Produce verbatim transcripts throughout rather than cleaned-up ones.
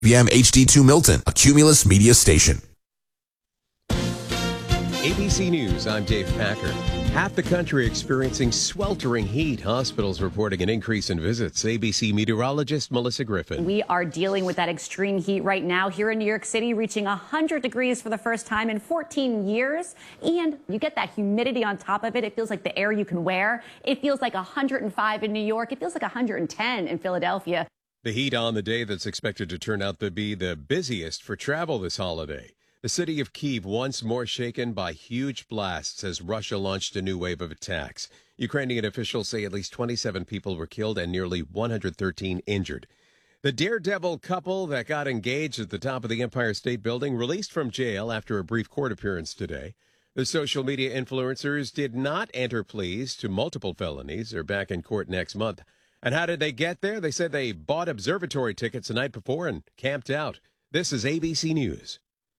P M H D two Milton, a Cumulus media station. A B C News, I'm Dave Packer. Half the country experiencing sweltering heat. Hospitals reporting an increase in visits. A B C meteorologist Melissa Griffin. We are dealing with that extreme heat right now here in New York City, reaching one hundred degrees for the first time in fourteen years. And you get that humidity on top of it. It feels like the air you can wear. It feels like one hundred five in New York. It feels like one hundred ten in Philadelphia. The heat on the day that's expected to turn out to be the busiest for travel this holiday. The city of Kyiv once more shaken by huge blasts as Russia launched a new wave of attacks. Ukrainian officials say at least twenty-seven people were killed and nearly one hundred thirteen injured. The daredevil couple that got engaged at the top of the Empire State Building released from jail after a brief court appearance today. The social media influencers did not enter pleas to multiple felonies. They're back in court next month. And how did they get there? They said they bought observatory tickets the night before and camped out. This is A B C News.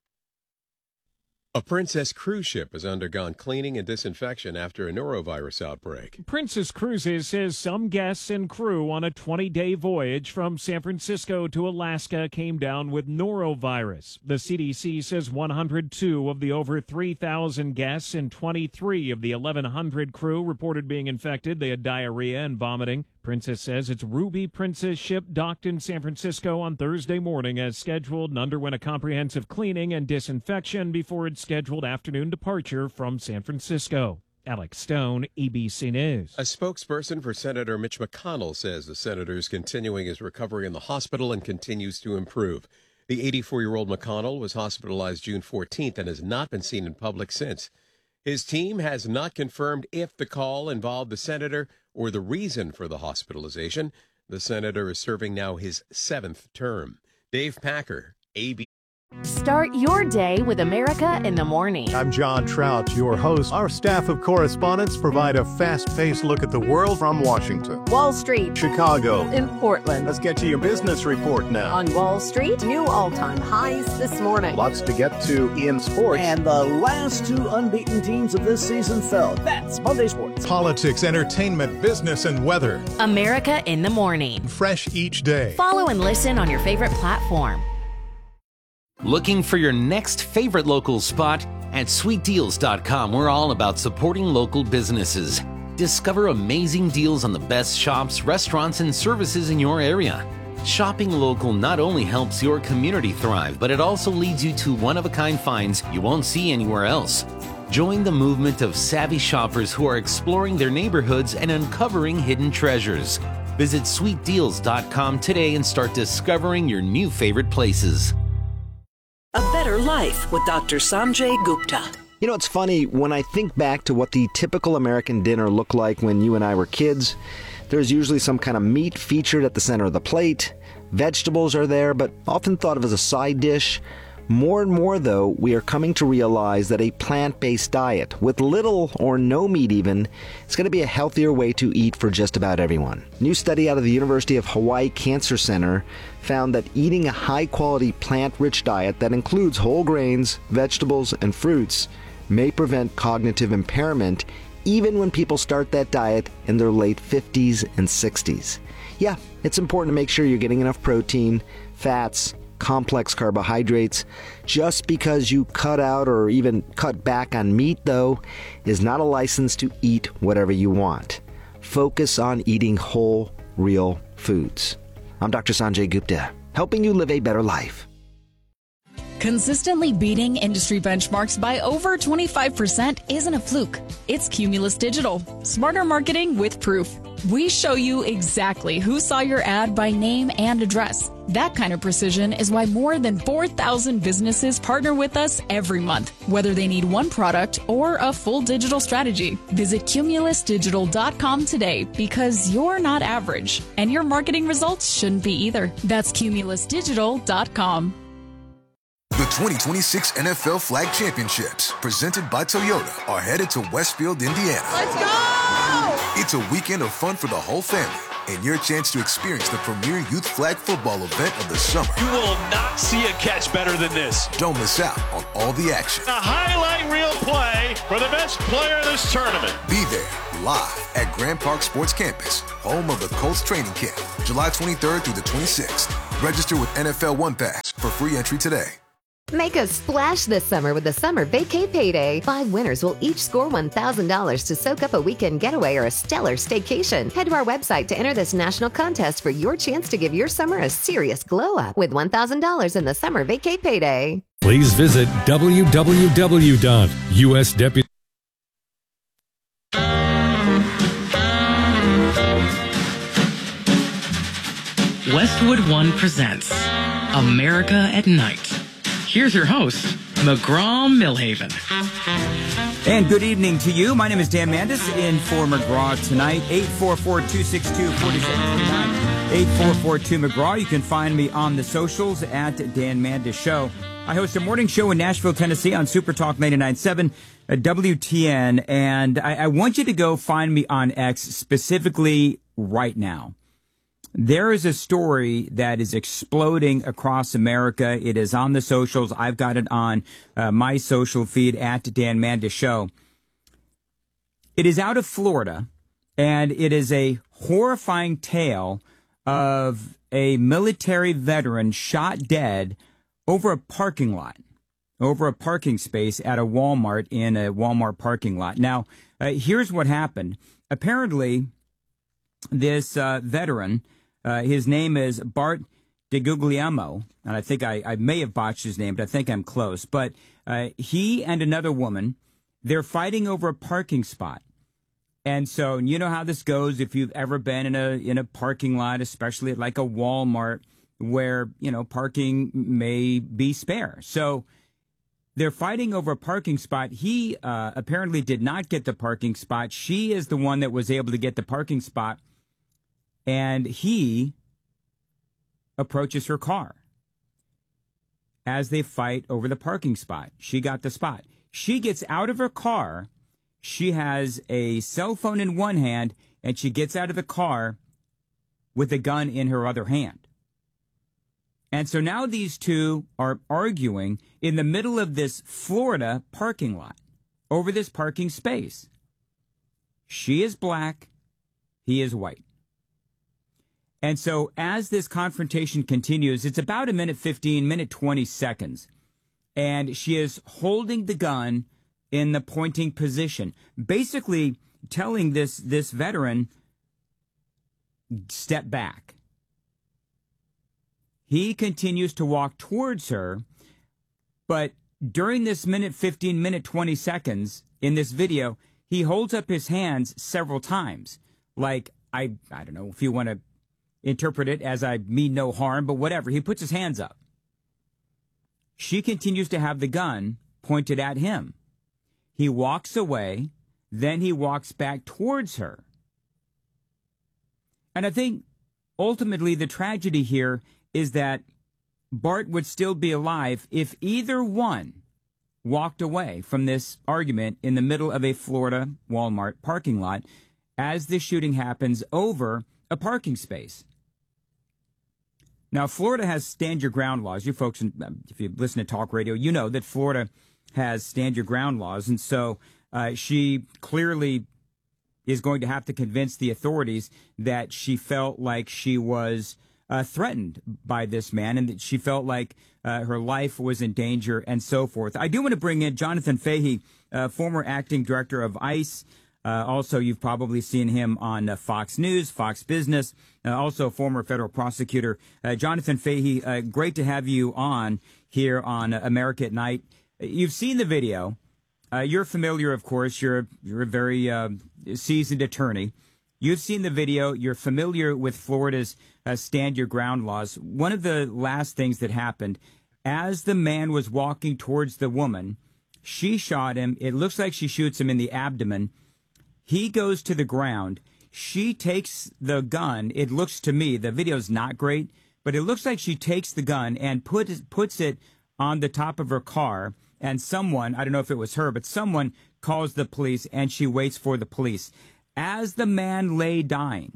A Princess cruise ship has undergone cleaning and disinfection after a norovirus outbreak. Princess Cruises says some guests and crew on a twenty-day voyage from San Francisco to Alaska came down with norovirus. The C D C says one hundred two of the over three thousand guests and twenty-three of the eleven hundred crew reported being infected. They had diarrhea and vomiting. Princess says its Ruby Princess ship docked in San Francisco on Thursday morning as scheduled and underwent a comprehensive cleaning and disinfection before its scheduled afternoon departure from San Francisco. Alex Stone, A B C News. A spokesperson for Senator Mitch McConnell says the senator is continuing his recovery in the hospital and continues to improve. The eighty-four-year-old McConnell was hospitalized June fourteenth and has not been seen in public since. His team has not confirmed if the call involved the senator or the reason for the hospitalization. The senator is serving now his seventh term. Dave Packer, A B C. Start your day with America in the Morning. I'm John Trout, your host. Our staff of correspondents provide a fast-paced look at the world from Washington, Wall Street, Chicago, in Portland. Let's get to your business report now. On Wall Street, new all-time highs this morning. Lots to get to in sports. And the last two unbeaten teams of this season fell. That's Monday Sports. Politics, entertainment, business, and weather. America in the Morning. Fresh each day. Follow and listen on your favorite platform. Looking for your next favorite local spot? At sweet deals dot com, we're all about supporting local businesses. Discover amazing deals on the best shops, restaurants, and services in your area. Shopping local not only helps your community thrive, but it also leads you to one-of-a-kind finds you won't see anywhere else. Join the movement of savvy shoppers who are exploring their neighborhoods and uncovering hidden treasures. Visit sweet deals dot com today and start discovering your new favorite places. A Better Life with Doctor Sanjay Gupta. You know, it's funny, when I think back to what the typical American dinner looked like when you and I were kids, there's usually some kind of meat featured at the center of the plate. Vegetables are there, but often thought of as a side dish. More and more, though, we are coming to realize that a plant-based diet, with little or no meat even, is going to be a healthier way to eat for just about everyone. A new study out of the University of Hawaii Cancer Center found that eating a high-quality plant-rich diet that includes whole grains, vegetables, and fruits may prevent cognitive impairment even when people start that diet in their late fifties and sixties. Yeah, it's important to make sure you're getting enough protein, fats, complex carbohydrates. Just because you cut out or even cut back on meat, though, is not a license to eat whatever you want. Focus on eating whole, real foods. I'm Doctor Sanjay Gupta, helping you live a better life. Consistently beating industry benchmarks by over twenty-five percent isn't a fluke. It's Cumulus Digital. Smarter marketing with proof. We show you exactly who saw your ad by name and address. That kind of precision is why more than four thousand businesses partner with us every month, whether they need one product or a full digital strategy. Visit cumulus digital dot com today, because you're not average, and your marketing results shouldn't be either. That's cumulus digital dot com. The twenty twenty-six N F L Flag Championships, presented by Toyota, are headed to Westfield, Indiana. Let's go! It's a weekend of fun for the whole family, and your chance to experience the premier youth flag football event of the summer. You will not see a catch better than this. Don't miss out on all the action. A highlight reel play for the best player of this tournament. Be there live at Grand Park Sports Campus, home of the Colts training camp, July twenty-third through the twenty-sixth. Register with N F L One Pass for free entry today. Make a splash this summer with the Summer Vacay Payday. Five winners will each score one thousand dollars to soak up a weekend getaway or a stellar staycation. Head to our website to enter this national contest for your chance to give your summer a serious glow up with one thousand dollars in the Summer Vacay Payday. Please visit w w w dot u s deputy. Westwood One presents America at Night. Here's your host, McGraw Millhaven. And good evening to you. My name is Dan Mandis in for McGraw tonight. eight four four, two six two, four seven three nine. eight four four two McGraw. You can find me on the socials at Dan Mandis Show. I host a morning show in Nashville, Tennessee on Super Talk ninety-nine point seven W T N. And I, I want you to go find me on X specifically right now. There is a story that is exploding across America. It is on the socials. I've got it on uh, my social feed at Dan Mandis Show. It is out of Florida, and it is a horrifying tale of a military veteran shot dead over a parking lot, over a parking space at a Walmart in a Walmart parking lot. Now, uh, here's what happened. Apparently, this uh, veteran... Uh, his name is Bart DeGuglielmo, and I think I, I may have botched his name, but I think I'm close. But uh, he and another woman, they're fighting over a parking spot. And so you know how this goes if you've ever been in a in a parking lot, especially at like a Walmart, where, you know, parking may be spare. So they're fighting over a parking spot. He uh, apparently did not get the parking spot. She is the one that was able to get the parking spot. And he approaches her car as they fight over the parking spot. She got the spot. She gets out of her car. She has a cell phone in one hand, and she gets out of the car with a gun in her other hand. And so now these two are arguing in the middle of this Florida parking lot over this parking space. She is black. He is white. And so as this confrontation continues, it's about a minute fifteen, minute twenty seconds. And she is holding the gun in the pointing position, basically telling this, this veteran, step back. He continues to walk towards her, but during this minute fifteen, minute twenty seconds in this video, he holds up his hands several times. Like, I, I don't know if you want to interpret it as I mean no harm, but whatever. He puts his hands up. She continues to have the gun pointed at him. He walks away, then he walks back towards her. And I think ultimately the tragedy here is that Bart would still be alive if either one walked away from this argument in the middle of a Florida Walmart parking lot as the shooting happens over a parking space. Now, Florida has stand your ground laws. You folks, if you listen to talk radio, you know that Florida has stand your ground laws. And so uh, she clearly is going to have to convince the authorities that she felt like she was uh, threatened by this man and that she felt like uh, her life was in danger and so forth. I do want to bring in Jonathan Fahey, uh, former acting director of ICE. Uh, also, you've probably seen him on uh, Fox News, Fox Business, uh, also former federal prosecutor. Uh, Jonathan Fahey, uh, great to have you on here on uh, America at Night. You've seen the video. Uh, you're familiar, of course. You're, you're a very uh, seasoned attorney. You've seen the video. You're familiar with Florida's uh, stand your ground laws. One of the last things that happened, as the man was walking towards the woman, she shot him. It looks like she shoots him in the abdomen. He goes to the ground. She takes the gun. It looks to me, the video's not great, but it looks like she takes the gun and put, puts it on the top of her car. And someone, I don't know if it was her, but someone calls the police and she waits for the police. As the man lay dying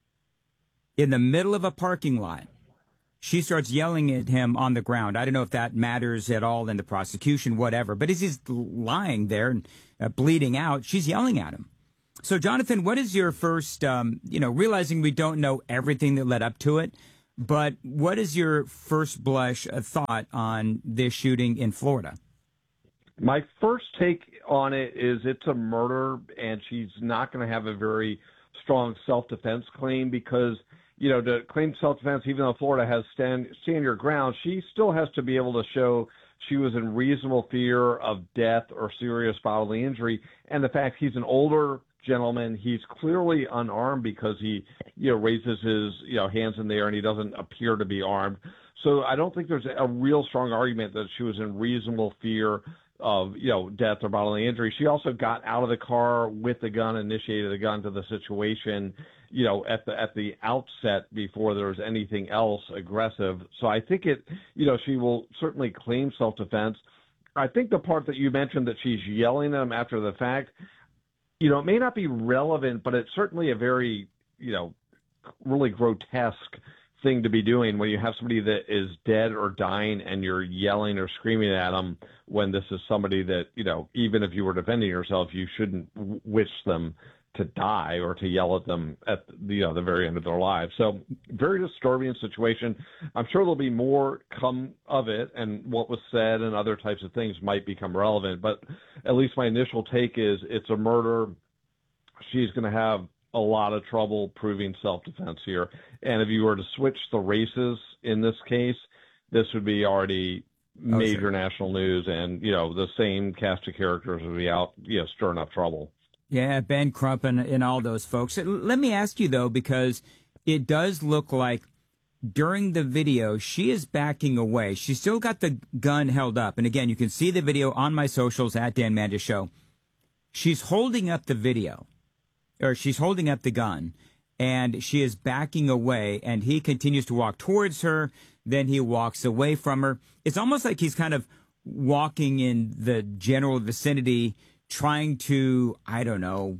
in the middle of a parking lot, she starts yelling at him on the ground. I don't know if that matters at all in the prosecution, whatever. But as he's lying there and uh, bleeding out, she's yelling at him. So, Jonathan, what is your first, um, you know, realizing we don't know everything that led up to it, But what is your first blush uh, thought on this shooting in Florida? My first take on it is it's a murder, and she's not going to have a very strong self-defense claim because, you know, to claim self-defense, even though Florida has stand, stand your ground, she still has to be able to show she was in reasonable fear of death or serious bodily injury. And the fact he's an older gentleman, he's clearly unarmed because he, you know, raises his, you know, hands in the air and he doesn't appear to be armed. So I don't think there's a real strong argument that she was in reasonable fear of, you know, death or bodily injury. She also got out of the car with the gun, initiated the gun to the situation, you know, at the at the outset before there was anything else aggressive. So I think it, you know, she will certainly claim self-defense. I think the part that you mentioned that she's yelling at him after the fact, you know, it may not be relevant, but it's certainly a very, you know, really grotesque thing to be doing when you have somebody that is dead or dying and you're yelling or screaming at them when this is somebody that, you know, even if you were defending yourself, you shouldn't wish them to die or to yell at them at the, you know, the very end of their lives. So very disturbing situation. I'm sure there'll be more come of it, and what was said and other types of things might become relevant. But at least my initial take is it's a murder. She's going to have a lot of trouble proving self-defense here. And if you were to switch the races in this case, this would be already major oh, sure. national news, and, you know, the same cast of characters would be out, you know, stirring up trouble. Yeah, Ben Crump and, and all those folks. Let me ask you, though, because it does look like during the video, she is backing away. She's still got the gun held up. And again, you can see the video on my socials at Dan Mandis Show. She's holding up the video, or she's holding up the gun, and she is backing away, and he continues to walk towards her. Then he walks away from her. It's almost like he's kind of walking in the general vicinity, trying to, I don't know,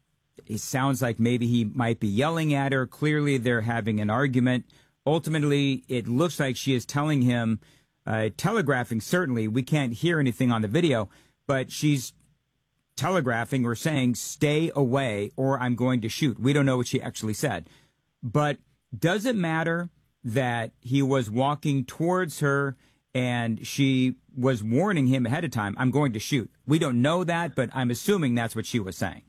it sounds like maybe he might be yelling at her. Clearly, they're having an argument. Ultimately, it looks like she is telling him, uh, telegraphing, certainly, we can't hear anything on the video, but she's telegraphing or saying, stay away or I'm going to shoot. We don't know what she actually said. But does it matter that he was walking towards her and she was warning him ahead of time, I'm going to shoot? We don't know that, but I'm assuming that's what she was saying.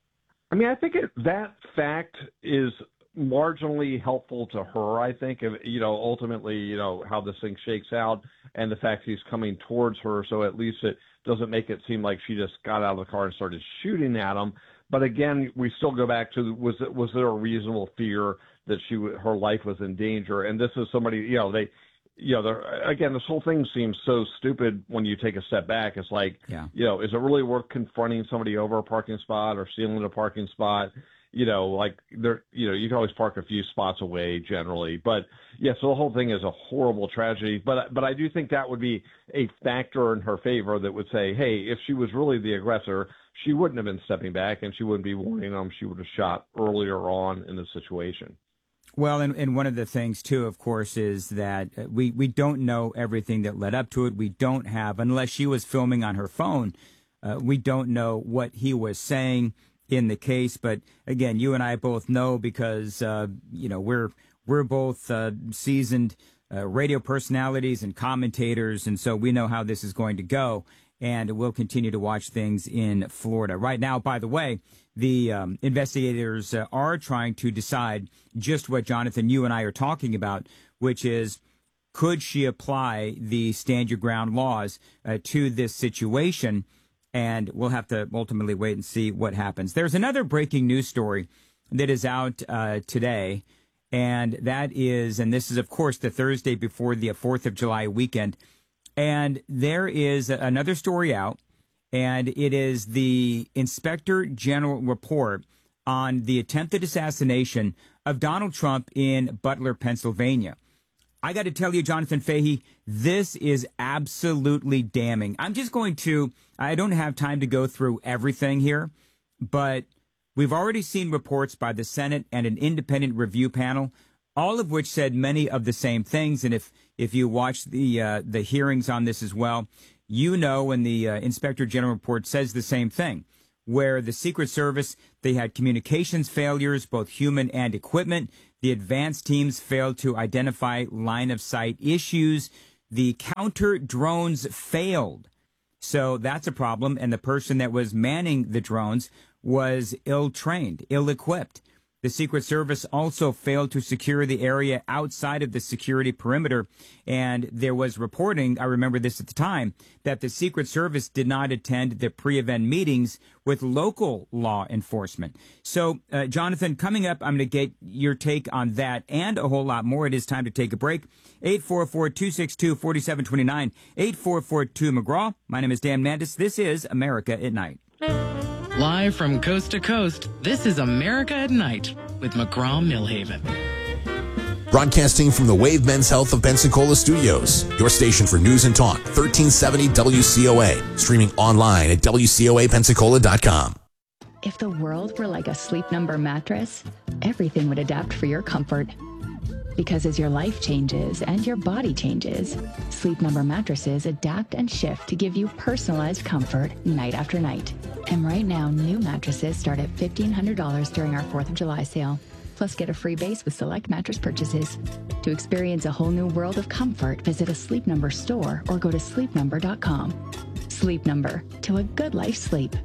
I mean, I think it, that fact is marginally helpful to her, I think, if, you know, ultimately, you know, how this thing shakes out and the fact he's coming towards her. So at least it doesn't make it seem like she just got out of the car and started shooting at him. But again, we still go back to, was it, was there a reasonable fear that she, her life was in danger? And this is somebody, you know, they, you know, again, this whole thing seems so stupid when you take a step back. It's like, yeah. you know, is it really worth confronting somebody over a parking spot or stealing a parking spot? You know, like there, you know, you can always park a few spots away generally, but yeah, so the whole thing is a horrible tragedy. But, but I do think that would be a factor in her favor that would say, hey, if she was really the aggressor, she wouldn't have been stepping back and she wouldn't be warning them. She would have shot earlier on in the situation. Well, and, and one of the things, too, of course, is that we, we don't know everything that led up to it. We don't have, unless she was filming on her phone, uh, we don't know what he was saying in the case. But again, you and I both know because, uh, you know, we're we're both uh, seasoned uh, radio personalities and commentators. And so we know how this is going to go. And we'll continue to watch things in Florida. Right now, by the way, the um, investigators uh, are trying to decide just what, Jonathan, you and I are talking about, which is, could she apply the stand your ground laws uh, to this situation? And we'll have to ultimately wait and see what happens. There's another breaking news story that is out uh, today, and that is, and this is, of course, the Thursday before the fourth of July weekend, and there is another story out, and it is the Inspector General report on the attempted assassination of Donald Trump in Butler, Pennsylvania. I got to tell you, Jonathan Fahey, this is absolutely damning. I'm just going to, I don't have time to go through everything here, but we've already seen reports by the Senate and an independent review panel, all of which said many of the same things. And if, if you watch the, uh, the hearings on this as well, you know, when the uh, Inspector General report says the same thing, where the Secret Service, they had communications failures, both human and equipment. The advanced teams failed to identify line-of-sight issues. The counter drones failed. So that's a problem. And the person that was manning the drones was ill-trained, ill-equipped. The Secret Service also failed to secure the area outside of the security perimeter. And there was reporting, I remember this at the time, that the Secret Service did not attend the pre-event meetings with local law enforcement. So, uh, Jonathan, coming up, I'm going to get your take on that and a whole lot more. It is time to take a break. eight four four, two six two, four seven two nine, eight four four two McGraw. My name is Dan Mandis. This is America at Night. Live from coast to coast, this is America at Night with McGraw Millhaven. Broadcasting from the Wave Men's Health of Pensacola Studios, your station for news and talk, thirteen seventy W C O A, streaming online at W C O A Pensacola dot com. If the world were like a Sleep Number mattress, everything would adapt for your comfort. Because as your life changes and your body changes, Sleep Number mattresses adapt and shift to give you personalized comfort night after night. And right now, new mattresses start at fifteen hundred dollars during our fourth of July sale. Plus, get a free base with select mattress purchases. To experience a whole new world of comfort, visit a Sleep Number store or go to sleep number dot com. Sleep Number, to a good life sleep.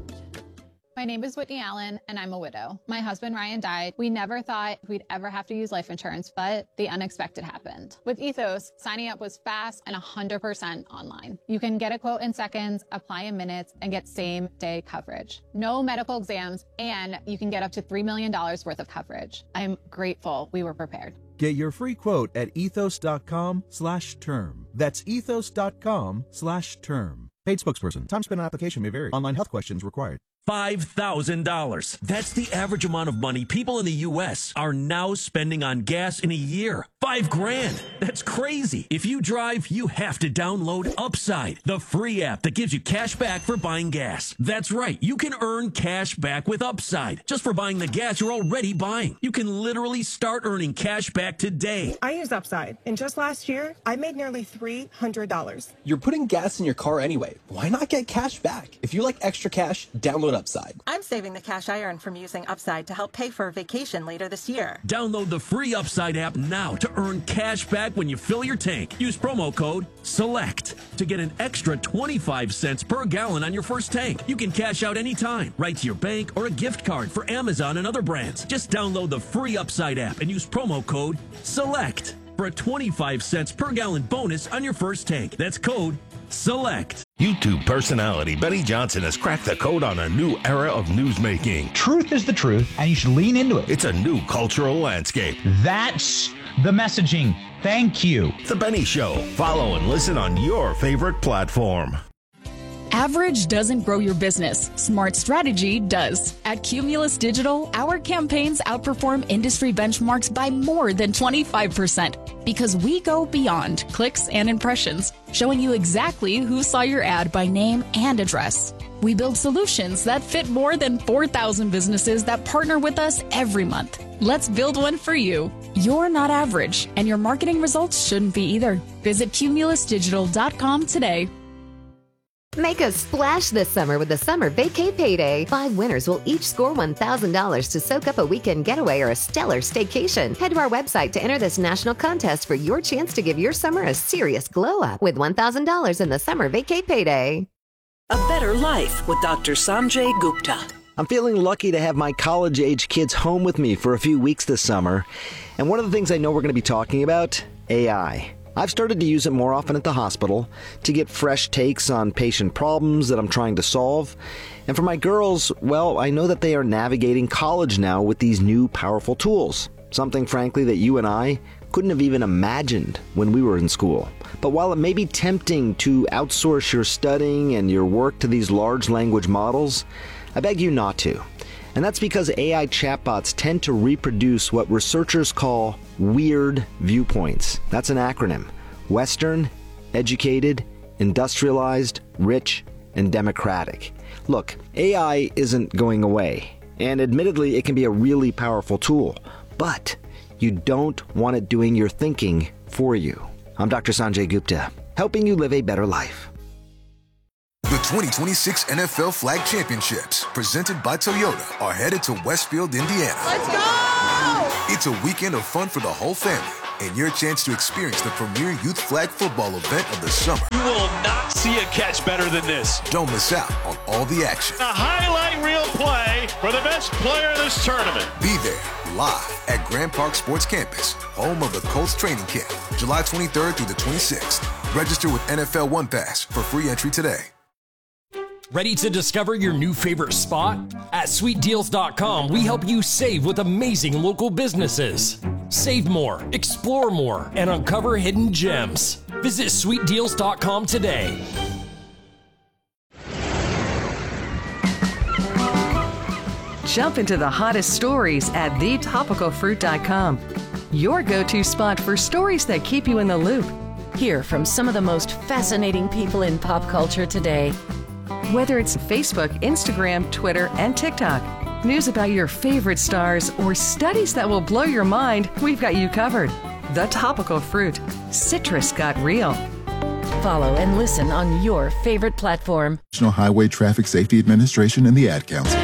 My name is Whitney Allen, and I'm a widow. My husband, Ryan, died. We never thought we'd ever have to use life insurance, but the unexpected happened. With Ethos, signing up was fast and one hundred percent online. You can get a quote in seconds, apply in minutes, and get same-day coverage. No medical exams, and you can get up to three million dollars worth of coverage. I'm grateful we were prepared. Get your free quote at ethos.com slash term. That's ethos.com slash term. Paid spokesperson. Time spent on application may vary. Online health questions required. five thousand dollars. That's the average amount of money people in the U S are now spending on gas in a year. Five grand. That's crazy. If you drive, you have to download Upside, the free app that gives you cash back for buying gas. That's right. You can earn cash back with Upside just for buying the gas you're already buying. You can literally start earning cash back today. I use Upside, and just last year, I made nearly three hundred dollars. You're putting gas in your car anyway. Why not get cash back? If you like extra cash, download Upside. I'm saving the cash I earn from using Upside to help pay for a vacation later this year. Download the free Upside app now to earn cash back when you fill your tank. Use promo code SELECT to get an extra twenty-five cents per gallon on your first tank. You can cash out anytime, right to your bank or a gift card for Amazon and other brands. Just download the free Upside app and use promo code SELECT for a twenty-five cents per gallon bonus on your first tank. That's code SELECT. YouTube personality Benny Johnson has cracked the code on a new era of newsmaking. Truth is the truth, and you should lean into it. It's a new cultural landscape. That's the messaging. Thank you. The Benny Show. Follow and listen on your favorite platform. Average doesn't grow your business. Smart strategy does. At Cumulus Digital, our campaigns outperform industry benchmarks by more than twenty-five percent because we go beyond clicks and impressions, showing you exactly who saw your ad by name and address. We build solutions that fit more than four thousand businesses that partner with us every month. Let's build one for you. You're not average, and your marketing results shouldn't be either. Visit cumulus digital dot com today. Make a splash this summer with the Summer Vacay Payday. Five winners will each score one thousand dollars to soak up a weekend getaway or a stellar staycation. Head to our website to enter this national contest for your chance to give your summer a serious glow up with one thousand dollars in the Summer Vacay Payday. A better life with Doctor Sanjay Gupta. I'm feeling lucky to have my college-age kids home with me for a few weeks this summer. And one of the things I know we're going to be talking about, A I. I've started to use it more often at the hospital to get fresh takes on patient problems that I'm trying to solve. And for my girls, well, I know that they are navigating college now with these new powerful tools. Something, frankly, that you and I couldn't have even imagined when we were in school. But while it may be tempting to outsource your studying and your work to these large language models, I beg you not to. And that's because A I chatbots tend to reproduce what researchers call weird viewpoints. That's an acronym. Western, educated, industrialized, rich, and democratic. Look, A I isn't going away. And admittedly, it can be a really powerful tool. But you don't want it doing your thinking for you. I'm Doctor Sanjay Gupta, helping you live a better life. The twenty twenty-six N F L Flag Championships, presented by Toyota, are headed to Westfield, Indiana. Let's go! It's a weekend of fun for the whole family, and your chance to experience the premier youth flag football event of the summer. You will not see a catch better than this. Don't miss out on all the action. A highlight reel play for the best player in this tournament. Be there, live at Grand Park Sports Campus, home of the Colts training camp, July twenty-third through the twenty-sixth. Register with N F L One Pass for free entry today. Ready to discover your new favorite spot? At sweet deals dot com, we help you save with amazing local businesses. Save more, explore more, and uncover hidden gems. Visit sweet deals dot com today. Jump into the hottest stories at the topical fruit dot com. Your go-to spot for stories that keep you in the loop. Hear from some of the most fascinating people in pop culture today. Whether it's Facebook, Instagram, Twitter, and TikTok, news about your favorite stars, or studies that will blow your mind, we've got you covered. The Topical Fruit. Citrus got real. Follow and listen on your favorite platform. National Highway Traffic Safety Administration and the Ad Council.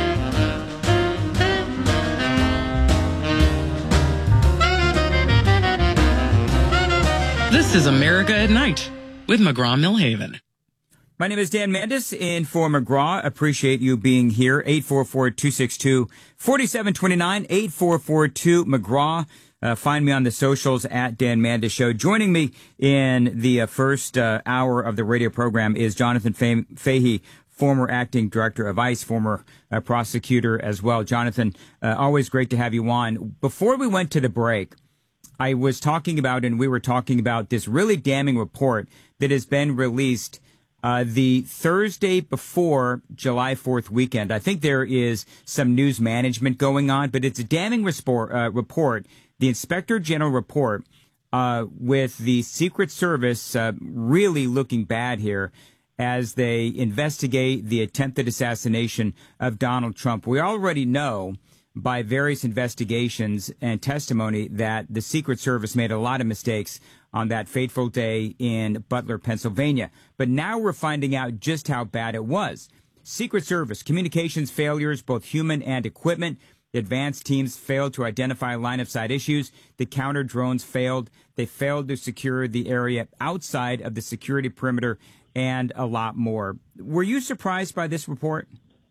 This is America at Night with McGraw-Millhaven. My name is Dan Mandis in for McGraw. Appreciate you being here. eight four four, two six two, four seven two nine, eight four four two McGraw. Uh, find me on the socials at Dan Mandis Show. Joining me in the uh, first uh, hour of the radio program is Jonathan Fah- Fahey, former acting director of ICE, former uh, prosecutor as well. Jonathan, uh, always great to have you on. Before we went to the break, I was talking about, and we were talking about this really damning report that has been released Uh, the Thursday before July fourth weekend. I think there is some news management going on, but it's a damning report. Uh, report. The Inspector General report uh, with the Secret Service uh, really looking bad here as they investigate the attempted assassination of Donald Trump. We already know by various investigations and testimony that the Secret Service made a lot of mistakes on that fateful day in Butler, Pennsylvania. But now we're finding out just how bad it was. Secret Service communications failures, both human and equipment. Advanced teams failed to identify line-of-sight issues. The counter drones failed. They failed to secure the area outside of the security perimeter, and a lot more. Were you surprised by this report?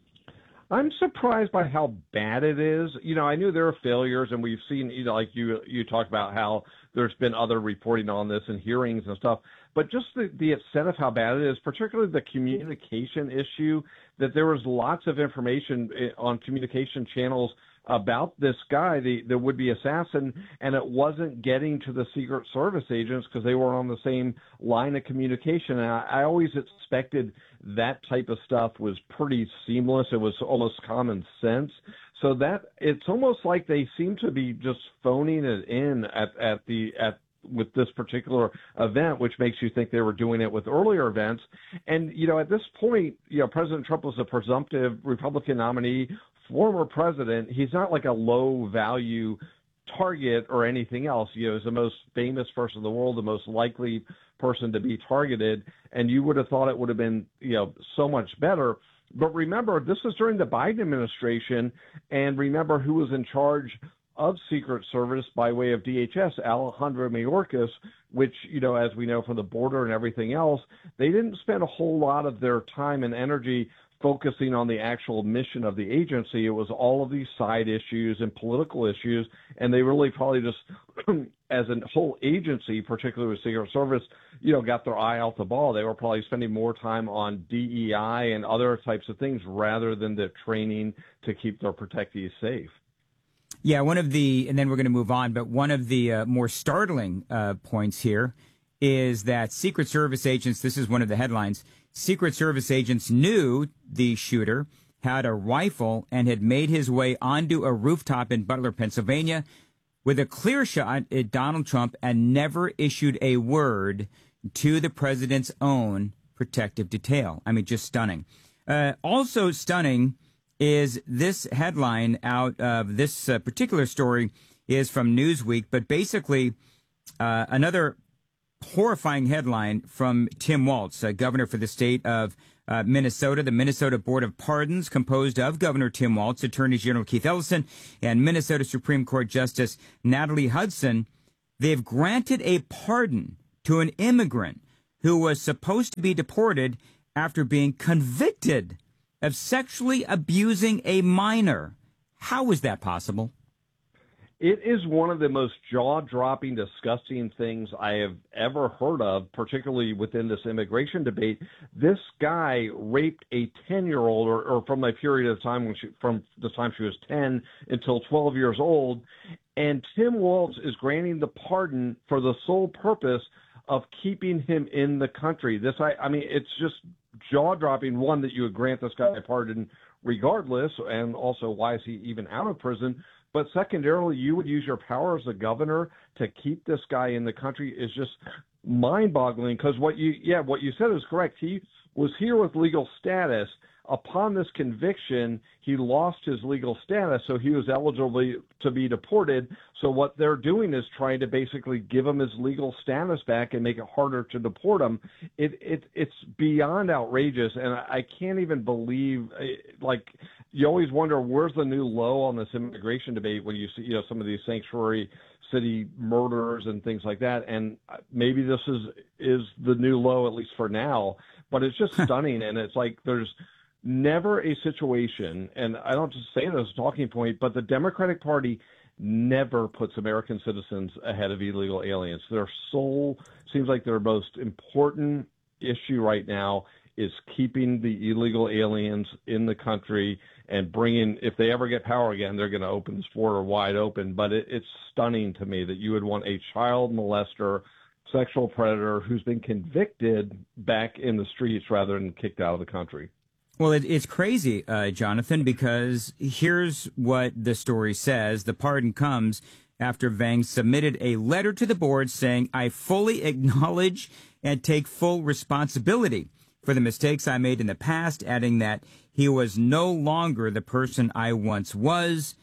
I'm surprised by how bad it is. You know, I knew there were failures, and we've seen, you know, like you you talked about how there's been other reporting on this and hearings and stuff. But just the, the extent of how bad it is, particularly the communication issue, that there was lots of information on communication channels about this guy, the, the would-be assassin, and it wasn't getting to the Secret Service agents because they weren't on the same line of communication. And I, I always expected that type of stuff was pretty seamless. It was almost common sense. So that it's almost like they seem to be just phoning it in at, at the at with this particular event, which makes you think they were doing it with earlier events. And, you know, at this point, you know, President Trump was a presumptive Republican nominee, former president. He's not like a low value target or anything else. You know, he's the most famous person in the world, the most likely person to be targeted. And you would have thought it would have been, you know, so much better. But remember, this was during the Biden administration, and remember who was in charge of Secret Service by way of D H S, Alejandro Mayorkas, which, you know, as we know from the border and everything else, they didn't spend a whole lot of their time and energy focusing on the actual mission of the agency. It was all of these side issues and political issues, and they really probably just, as a whole agency, particularly with Secret Service, you know, got their eye out the ball. They were probably spending more time on D E I and other types of things rather than the training to keep their protectees safe. Yeah, one of the, and then we're going to move on, but one of the uh, more startling uh, points here is that Secret Service agents, this is one of the headlines, Secret Service agents knew the shooter had a rifle and had made his way onto a rooftop in Butler, Pennsylvania, with a clear shot at Donald Trump and never issued a word to the president's own protective detail. I mean, just stunning. Uh, also stunning is this headline out of this uh, particular story is from Newsweek, but basically uh, another horrifying headline from Tim Walz, uh, governor for the state of uh, Minnesota. The Minnesota Board of Pardons, composed of Governor Tim Walz, Attorney General Keith Ellison, and Minnesota Supreme Court Justice Natalie Hudson, they've granted a pardon to an immigrant who was supposed to be deported after being convicted of sexually abusing a minor. How is that possible? It is one of the most jaw-dropping, disgusting things I have ever heard of, particularly within this immigration debate. This guy raped a ten-year-old, or, or from a period of time when she, from the time she was ten until twelve years old, and Tim Walz is granting the pardon for the sole purpose of keeping him in the country. This, I, I mean, it's just jaw-dropping, one, that you would grant this guy a pardon regardless, and also why is he even out of prison? But secondarily, you would use your power as a governor to keep this guy in the country is just mind-boggling, because what you, yeah, what you said is correct. He was here with legal status. Upon this conviction, he lost his legal status, so he was eligible to be deported. So what they're doing is trying to basically give him his legal status back and make it harder to deport him. It, it it's beyond outrageous, and I can't even believe, like, you always wonder where's the new low on this immigration debate when you see, you know, some of these sanctuary city murders and things like that. And maybe this is is the new low, at least for now. But it's just stunning, and it's like there's never a situation, and I don't just say this as a talking point, but the Democratic Party never puts American citizens ahead of illegal aliens. Their sole, seems like their most important issue right now is keeping the illegal aliens in the country and bringing, if they ever get power again, they're going to open this border wide open. But it, it's stunning to me that you would want a child molester, sexual predator who's been convicted back in the streets rather than kicked out of the country. Well, it, it's crazy, uh, Jonathan, because here's what the story says. The pardon comes after Vang submitted a letter to the board saying, I fully acknowledge and take full responsibility for the mistakes I made in the past, adding that he was no longer the person I once was.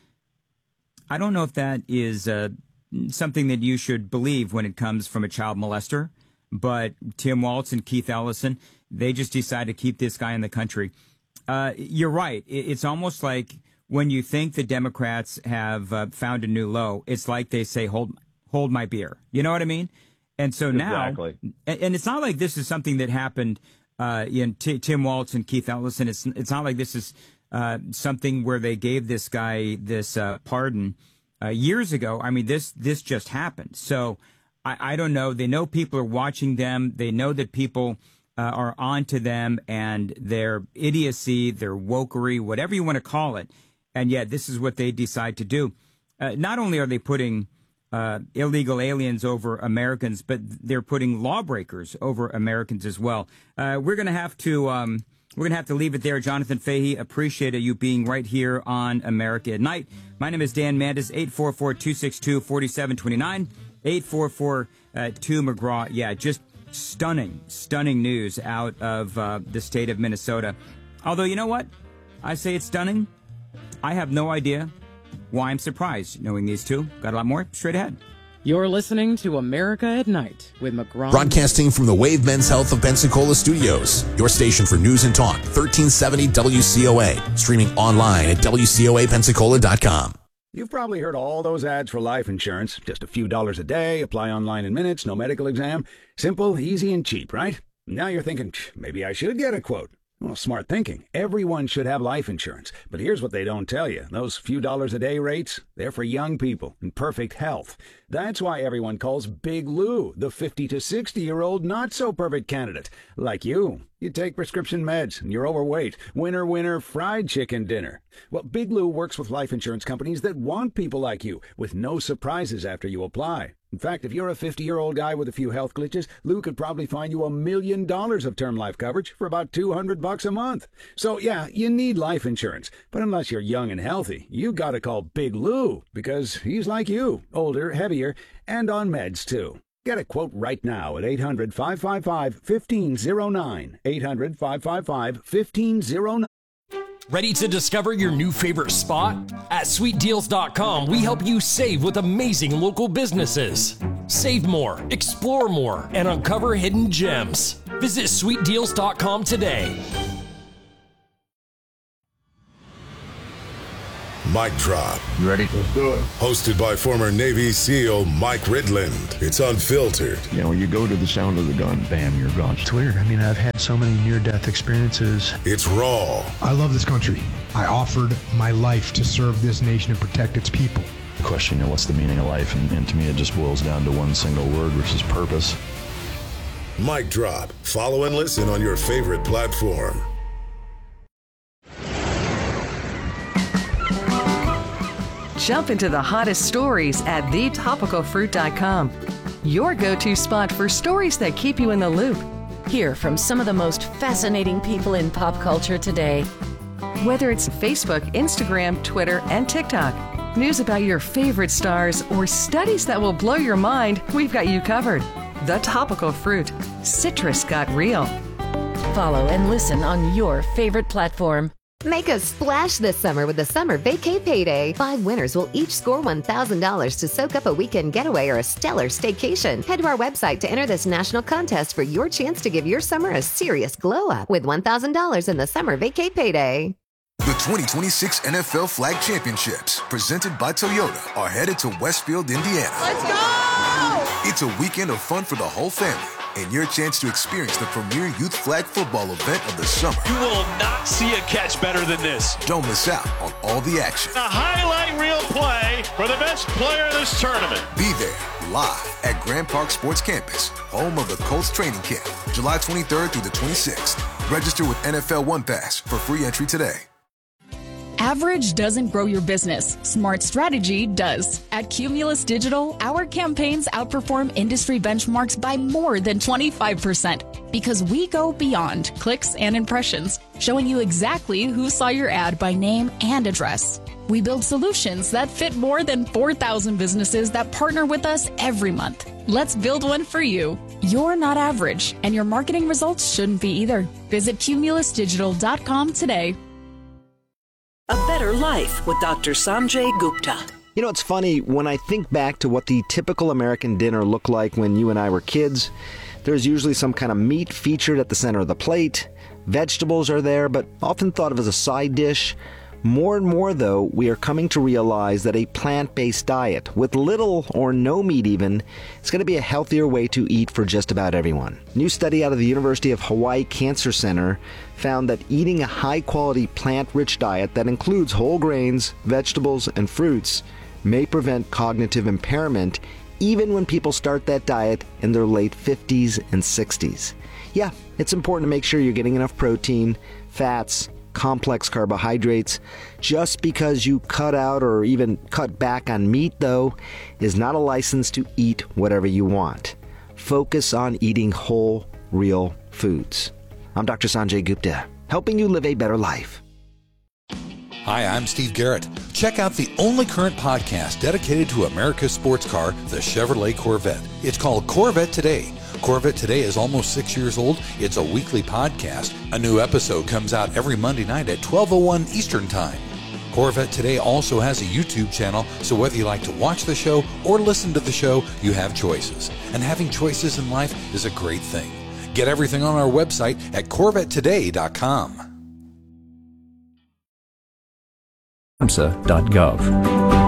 I don't know if that is uh, something that you should believe when it comes from a child molester, but Tim Walz and Keith Ellison, they just decided to keep this guy in the country. Uh, you're right. It's almost like when you think the Democrats have uh, found a new low, it's like they say, hold hold my beer. You know what I mean? And so now, exactly. and it's not like this is something that happened uh, in T- Tim Walz and Keith Ellison. It's, it's not like this is uh, something where they gave this guy this uh, pardon uh, years ago. I mean, this this just happened. So I, I don't know. They know people are watching them. They know that people uh, are onto them and their idiocy, their wokery, whatever you want to call it. And yet this is what they decide to do. Uh, not only are they putting uh, illegal aliens over Americans, but they're putting lawbreakers over Americans as well. Uh, we're going to have to um, we're going to have to leave it there. Jonathan Fahey, appreciate you being right here on America at Night. My name is Dan Mandis, eight four four, two six two, four seven two nine. eight four four, two McGraw. Yeah, just stunning, stunning news out of uh, the state of Minnesota. Although, you know what? I say it's stunning. I have no idea why I'm surprised knowing these two. Got a lot more straight ahead. You're listening to America at Night with McGraw. Broadcasting from the Wave Men's Health of Pensacola studios. Your station for news and talk, thirteen seventy W C O A. Streaming online at W C O A Pensacola dot com. You've probably heard all those ads for life insurance. Just a few dollars a day, apply online in minutes, no medical exam. Simple, easy, and cheap, right? Now you're thinking, maybe I should get a quote. Well, smart thinking. Everyone should have life insurance. But here's what they don't tell you. Those few dollars a day rates, they're for young people in perfect health. That's why everyone calls Big Lou the fifty to sixty-year-old not-so-perfect candidate. Like you. You take prescription meds, and you're overweight. Winner, winner, fried chicken dinner. Well, Big Lou works with life insurance companies that want people like you, with no surprises after you apply. In fact, if you're a fifty-year-old guy with a few health glitches, Lou could probably find you a million dollars of term life coverage for about two hundred bucks a month. So, yeah, you need life insurance. But unless you're young and healthy, you gotta call Big Lou, because he's like you, older, heavier, and on meds, too. Get a quote right now at eight hundred, five five five, one five zero nine. eight hundred, five five five, one five zero nine. Ready to discover your new favorite spot? At sweet deals dot com, we help you save with amazing local businesses. Save more, explore more, and uncover hidden gems. Visit sweet deals dot com today. Mic Drop. You ready? Let's do it. Hosted by former Navy SEAL Mike Ridland. It's unfiltered. You know, you go to the sound of the gun, bam, you're gone. It's weird. I mean, I've had so many near-death experiences. It's raw. I love this country. I offered my life to serve this nation and protect its people. The question, you know, what's the meaning of life? And, and to me, it just boils down to one single word, which is purpose. Mic Drop. Follow and listen on your favorite platform. Jump into the hottest stories at the topical fruit dot com. Your go-to spot for stories that keep you in the loop. Hear from some of the most fascinating people in pop culture today. Whether it's Facebook, Instagram, Twitter, and TikTok, news about your favorite stars, or studies that will blow your mind, we've got you covered. The Topical Fruit. Citrus got real. Follow and listen on your favorite platform. Make a splash this summer with the Summer Vacay Payday. Five winners will each score one thousand dollars to soak up a weekend getaway or a stellar staycation. Head to our website to enter this national contest for your chance to give your summer a serious glow-up with one thousand dollars in the Summer Vacay Payday. The twenty twenty-six N F L Flag Championships, presented by Toyota, are headed to Westfield, Indiana. Let's go! It's a weekend of fun for the whole family and your chance to experience the premier youth flag football event of the summer. You will not see a catch better than this. Don't miss out on all the action. A highlight reel play for the best player in this tournament. Be there live at Grand Park Sports Campus, home of the Colts training camp, July twenty-third through the twenty-sixth. Register with N F L One Pass for free entry today. Average doesn't grow your business. Smart strategy does. At Cumulus Digital, our campaigns outperform industry benchmarks by more than twenty-five percent because we go beyond clicks and impressions, showing you exactly who saw your ad by name and address. We build solutions that fit more than four thousand businesses that partner with us every month. Let's build one for you. You're not average, and your marketing results shouldn't be either. Visit cumulus digital dot com today. A Better Life with Doctor Sanjay Gupta. You know, it's funny, when I think back to what the typical American dinner looked like when you and I were kids, there's usually some kind of meat featured at the center of the plate. Vegetables are there, but often thought of as a side dish. More and more, though, we are coming to realize that a plant-based diet, with little or no meat even, is going to be a healthier way to eat for just about everyone. A new study out of the University of Hawaii Cancer Center found that eating a high-quality plant-rich diet that includes whole grains, vegetables, and fruits may prevent cognitive impairment even when people start that diet in their late fifties and sixties. Yeah, it's important to make sure you're getting enough protein, fats, complex carbohydrates. Just because you cut out or even cut back on meat, though, is not a license to eat whatever you want. Focus on eating whole, real foods. I'm Doctor Sanjay Gupta, helping you live a better life. Hi, I'm Steve Garrett. Check out the only current podcast dedicated to America's sports car, the Chevrolet Corvette. It's called Corvette Today. Corvette Today is almost six years old. It's a weekly podcast. A new episode comes out every Monday night at twelve oh one Eastern Time. Corvette Today also has a YouTube channel, so whether you like to watch the show or listen to the show, you have choices. And having choices in life is a great thing. Get everything on our website at corvette today dot com. samhsa dot gov.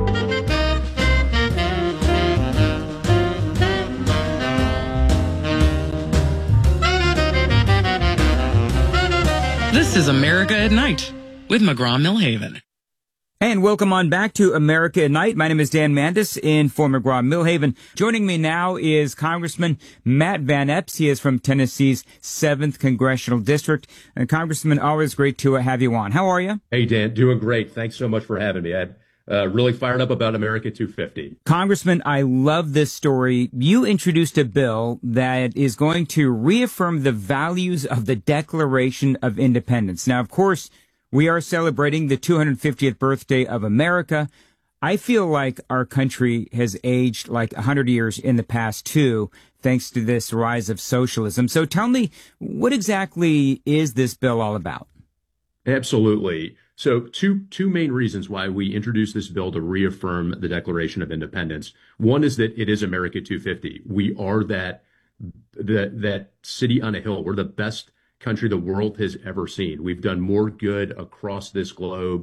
This is America at Night with McGraw-Millhaven. And welcome on back to America at Night. My name is Dan Mandis in for McGraw-Millhaven. Joining me now is Congressman Matt Van Epps. He is from Tennessee's seventh Congressional District. And Congressman, always great to have you on. How are you? Hey, Dan. Doing great. Thanks so much for having me. I'm uh, really fired up about America two fifty. Congressman, I love this story. You introduced a bill that is going to reaffirm the values of the Declaration of Independence. Now, of course, we are celebrating the two hundred fiftieth birthday of America. I feel like our country has aged like one hundred years in the past, too, thanks to this rise of socialism. So tell me, what exactly is this bill all about? Absolutely. So two two main reasons why we introduced this bill to reaffirm the Declaration of Independence. One is that it is America two fifty. We are that, that, that city on a hill. We're the best country the world has ever seen. We've done more good across this globe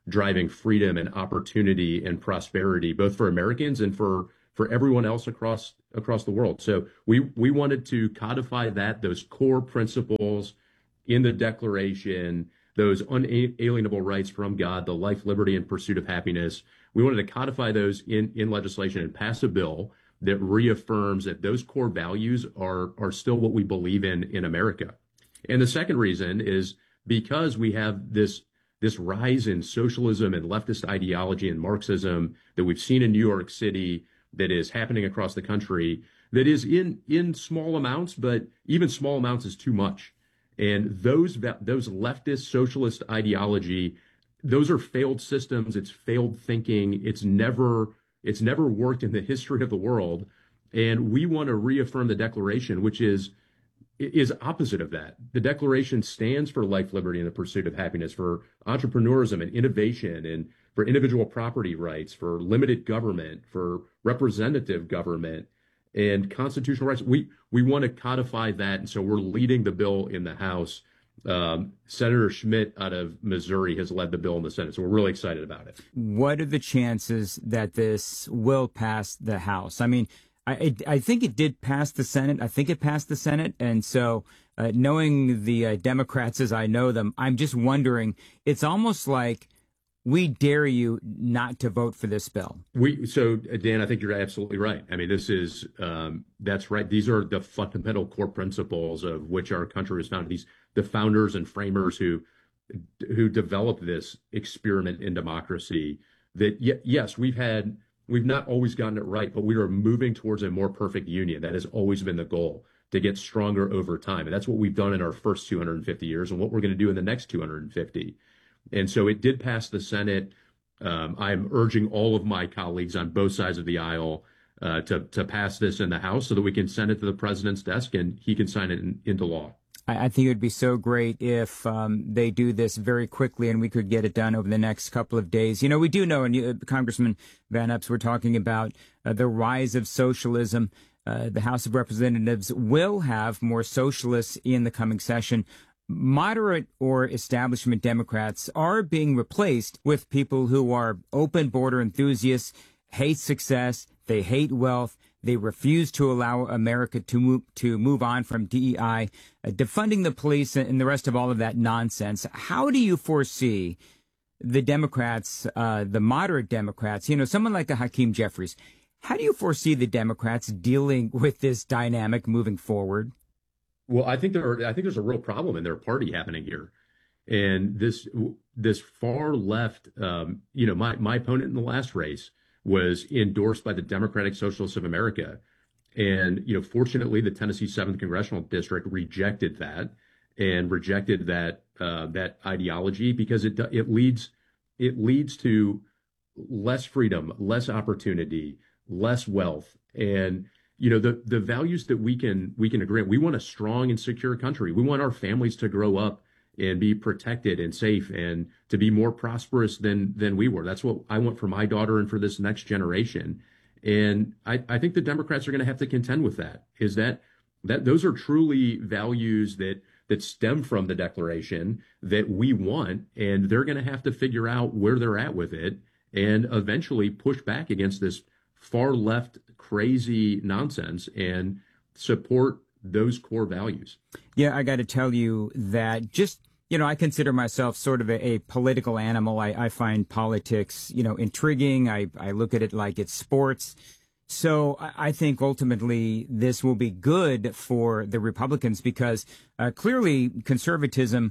driving freedom and opportunity and prosperity, both for Americans and for for everyone else across across the world. So we we wanted to codify that, those core principles in the Declaration, those unalienable rights from God, the life, liberty, and pursuit of happiness. We wanted to codify those in, in legislation and pass a bill that reaffirms that those core values are are still what we believe in in America. And the second reason is because we have this this rise in socialism and leftist ideology and Marxism that we've seen in New York City, that is happening across the country, that is in in small amounts, but even small amounts is too much. And those those leftist socialist ideology, those are failed systems. It's failed thinking. It's never it's never worked in the history of the world. And we want to reaffirm the Declaration, which is is opposite of that. The Declaration stands for life, liberty, and the pursuit of happiness, for entrepreneurism and innovation, and for individual property rights, for limited government, for representative government, and constitutional rights. We we want to codify that, and so we're leading the bill in the House. Um, Senator Schmidt out of Missouri has led the bill in the Senate, so we're really excited about it. What are the chances that this will pass the House? I mean, I, I think it did pass the Senate. I think it passed the Senate. And so uh, knowing the uh, Democrats as I know them, I'm just wondering, it's almost like we dare you not to vote for this bill. We so, Dan, I think you're absolutely right. I mean, this is um, that's right. These are the fundamental core principles of which our country was founded. These the founders and framers who who developed this experiment in democracy. That y- yes, we've had. We've not always gotten it right, but we are moving towards a more perfect union. That has always been the goal, to get stronger over time. And that's what we've done in our first two hundred fifty years and what we're going to do in the next two hundred fifty. And so it did pass the Senate. Um, I'm urging all of my colleagues on both sides of the aisle uh, to, to pass this in the House so that we can send it to the president's desk and he can sign it in, into law. I think it would be so great if um, they do this very quickly and we could get it done over the next couple of days. You know, we do know, and uh, Congressman Van Epps, we're talking about uh, the rise of socialism. Uh, the House of Representatives will have more socialists in the coming session. Moderate or establishment Democrats are being replaced with people who are open border enthusiasts, hate success, they hate wealth. They refuse to allow America to move, to move on from D E I, uh, defunding the police, and the rest of all of that nonsense. How do you foresee the Democrats, uh, the moderate Democrats, you know, someone like a Hakeem Jeffries, how do you foresee the Democrats dealing with this dynamic moving forward? Well, I think there are, I think there's a real problem in their party happening here. And this this far left, um, you know, my, my opponent in the last race was endorsed by the Democratic Socialists of America. And, you know, fortunately, the Tennessee seventh Congressional District rejected that and rejected that uh, that ideology because it it leads it leads to less freedom, less opportunity, less wealth. And, you know, the the values that we can we can agree on. We want a strong and secure country. We want our families to grow up and be protected and safe and to be more prosperous than than we were. That's what I want for my daughter and for this next generation. And I, I think the Democrats are going to have to contend with that, is that that those are truly values that that stem from the Declaration that we want, and they're going to have to figure out where they're at with it and eventually push back against this far left crazy nonsense and support those core values. Yeah, I got to tell you that just, you know, I consider myself sort of a, a political animal. I, I find politics, you know, intriguing. I, I look at it like it's sports. So I, I think ultimately this will be good for the Republicans because uh, clearly conservatism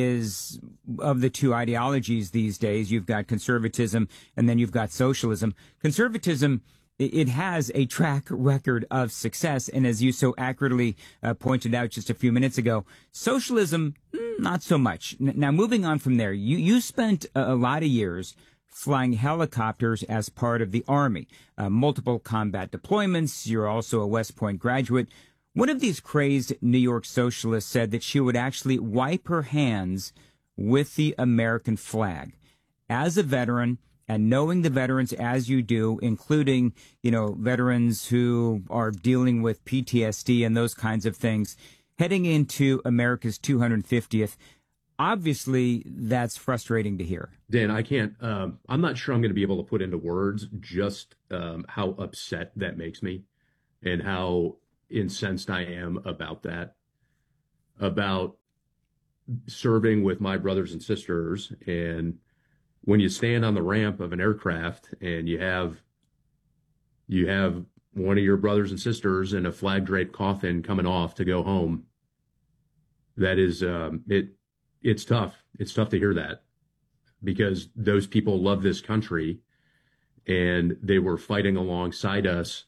is of the two ideologies these days. You've got conservatism and then you've got socialism. Conservatism, it has a track record of success. And as you so accurately uh, pointed out just a few minutes ago, socialism, not so much. N- now, moving on from there, you, you spent a, a lot of years flying helicopters as part of the Army, uh, multiple combat deployments. You're also a West Point graduate. One of these crazed New York socialists said that she would actually wipe her hands with the American flag. As a veteran, and knowing the veterans as you do, including, you know, veterans who are dealing with P T S D and those kinds of things, heading into America's two hundred fiftieth, obviously that's frustrating to hear. Dan, I can't, um, I'm not sure I'm going to be able to put into words just um, how upset that makes me and how incensed I am about that, about serving with my brothers and sisters. And when you stand on the ramp of an aircraft and you have, you have one of your brothers and sisters in a flag draped coffin coming off to go home, that is, um, it, it's tough. It's tough to hear that because those people love this country and they were fighting alongside us.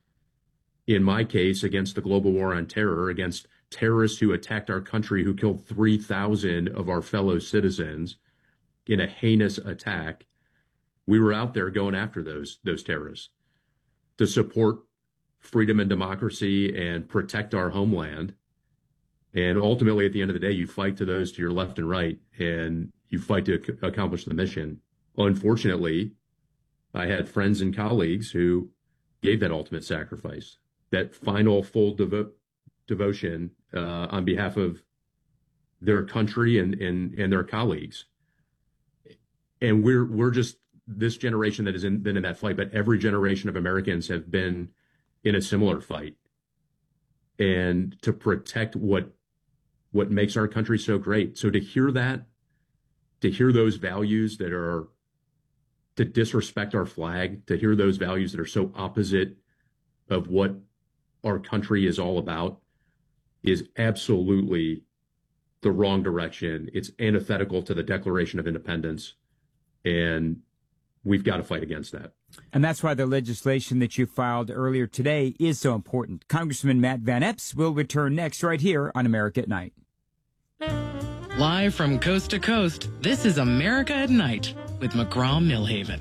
In my case, against the global war on terror, against terrorists who attacked our country, who killed three thousand of our fellow citizens in a heinous attack. We were out there going after those, those terrorists to support freedom and democracy and protect our homeland. And ultimately, at the end of the day, you fight to those to your left and right, and you fight to ac- accomplish the mission. Unfortunately, I had friends and colleagues who gave that ultimate sacrifice, that final full devo- devotion uh, on behalf of their country and, and, and their colleagues. And we're we're just this generation that has in, been in that fight, but every generation of Americans have been in a similar fight. And to protect what what makes our country so great. So to hear that, to hear those values that are, to disrespect our flag, to hear those values that are so opposite of what our country is all about is absolutely the wrong direction. It's antithetical to the Declaration of Independence, and we've got to fight against that. And that's why the legislation that you filed earlier today is so important. Congressman Matt Van Epps will return next right here on America at Night. Live from coast to coast, this is America at Night with McGraw-Millhaven.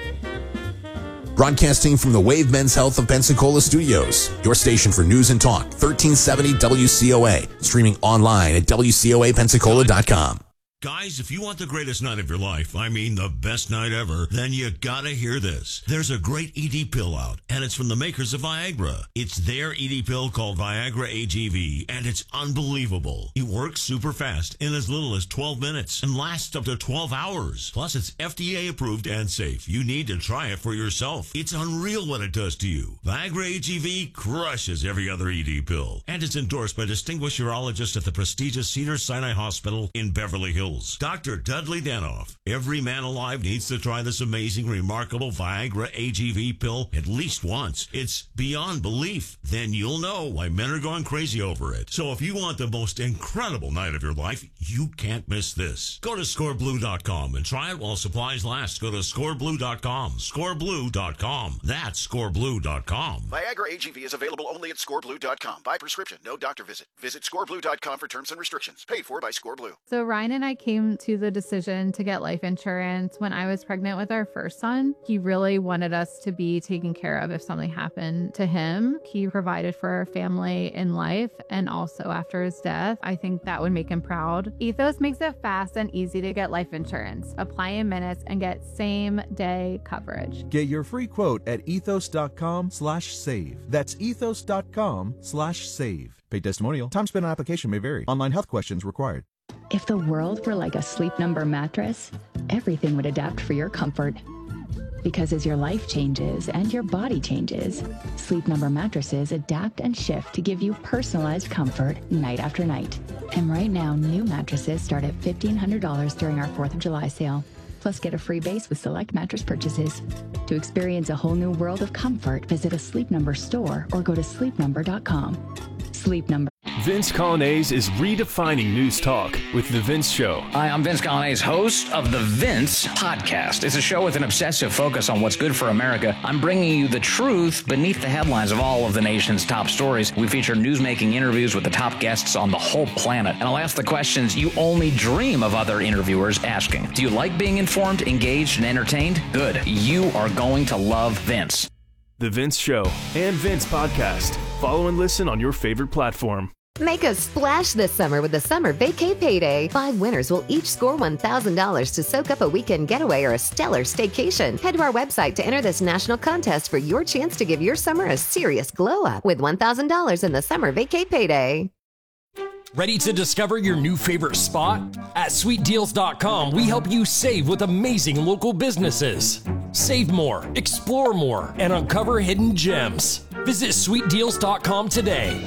Broadcasting from the Wave Men's Health of Pensacola studios, your station for news and talk, thirteen seventy W C O A, streaming online at W C O A Pensacola dot com. Guys, if you want the greatest night of your life, I mean the best night ever, then you gotta hear this. There's a great E D pill out, and it's from the makers of Viagra. It's their E D pill called Viagra A G V, and it's unbelievable. It works super fast in as little as twelve minutes and lasts up to twelve hours. Plus, it's F D A approved and safe. You need to try it for yourself. It's unreal what it does to you. Viagra A G V crushes every other E D pill, and it's endorsed by distinguished urologists at the prestigious Cedars-Sinai Hospital in Beverly Hills. Doctor Dudley Danoff. Every man alive needs to try this amazing, remarkable Viagra A G V pill at least once. It's beyond belief. Then you'll know why men are going crazy over it. So if you want the most incredible night of your life, you can't miss this. Go to score blue dot com and try it while supplies last. Go to score blue dot com. score blue dot com. That's score blue dot com. Viagra A G V is available only at score blue dot com. By prescription, no doctor visit. Visit score blue dot com for terms and restrictions. Paid for by ScoreBlue. So Ryan and I came to the decision to get life insurance when I was pregnant with our first son. He really wanted us to be taken care of if something happened to him. He provided for our family in life and also after his death. I think that would make him proud. Ethos makes it fast and easy to get life insurance. Apply in minutes and get same day coverage. Get your free quote at ethos dot com slash save. That's ethos dot com slash save. Paid testimonial. Time spent on application may vary. Online health questions required. If the world were like a Sleep Number mattress, everything would adapt for your comfort. Because as your life changes and your body changes, Sleep Number mattresses adapt and shift to give you personalized comfort night after night. And right now, new mattresses start at fifteen hundred dollars during our fourth of July sale. Plus, get a free base with select mattress purchases. To experience a whole new world of comfort, visit a Sleep Number store or go to sleep number dot com. Sleep Number. Vince Colonnese is redefining news talk with The Vince Show. Hi, I'm Vince Colonnese, host of The Vince Podcast. It's a show with an obsessive focus on what's good for America. I'm bringing you the truth beneath the headlines of all of the nation's top stories. We feature newsmaking interviews with the top guests on the whole planet. And I'll ask the questions you only dream of other interviewers asking. Do you like being informed, engaged, and entertained? Good. You are going to love Vince. The Vince Show and Vince Podcast. Follow and listen on your favorite platform. Make a splash this summer with the Summer Vacay Payday. Five winners will each score one thousand dollars to soak up a weekend getaway or a stellar staycation. Head to our website to enter this national contest for your chance to give your summer a serious glow up with one thousand dollars in the Summer Vacay Payday. Ready to discover your new favorite spot? At sweet deals dot com, we help you save with amazing local businesses. Save more, explore more, and uncover hidden gems. Visit sweet deals dot com today.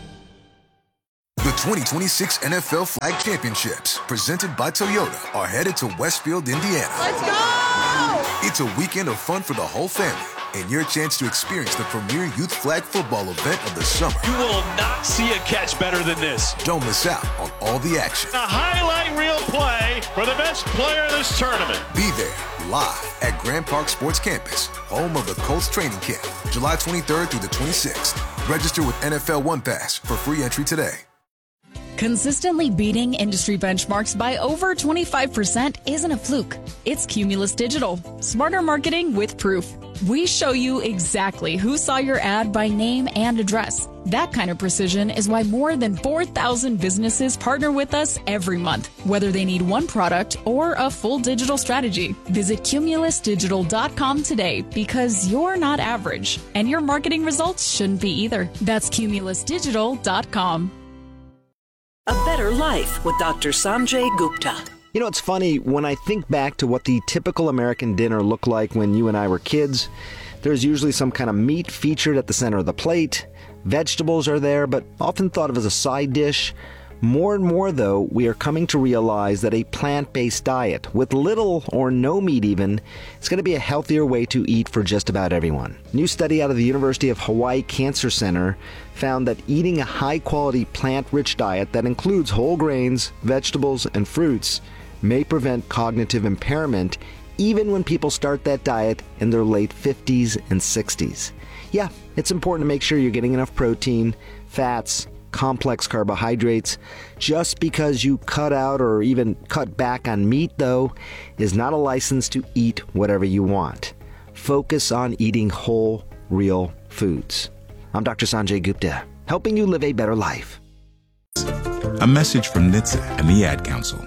The twenty twenty-six N F L Flag Championships, presented by Toyota, are headed to Westfield, Indiana. Let's go! It's a weekend of fun for the whole family, and your chance to experience the premier youth flag football event of the summer. You will not see a catch better than this. Don't miss out on all the action. A highlight reel play for the best player in this tournament. Be there live at Grand Park Sports Campus, home of the Colts training camp, July twenty-third through the twenty-sixth. Register with N F L One Pass for free entry today. Consistently beating industry benchmarks by over twenty-five percent isn't a fluke. It's Cumulus Digital. Smarter marketing with proof. We show you exactly who saw your ad by name and address. That kind of precision is why more than four thousand businesses partner with us every month, whether they need one product or a full digital strategy. Visit cumulus digital dot com today, because you're not average, and your marketing results shouldn't be either. That's cumulus digital dot com. A Better Life with Doctor Sanjay Gupta. You know, it's funny, when I think back to what the typical American dinner looked like when you and I were kids, there's usually some kind of meat featured at the center of the plate. Vegetables are there, but often thought of as a side dish. More and more, though, we are coming to realize that a plant-based diet, with little or no meat even, is going to be a healthier way to eat for just about everyone. A new study out of the University of Hawaii Cancer Center found that eating a high-quality plant-rich diet that includes whole grains, vegetables, and fruits may prevent cognitive impairment even when people start that diet in their late fifties and sixties. Yeah, it's important to make sure you're getting enough protein, fats, complex carbohydrates. Just because you cut out or even cut back on meat, though, is not a license to eat whatever you want. Focus on eating whole, real foods. I'm Doctor Sanjay Gupta, helping you live a better life. A message from N H T S A and the Ad Council.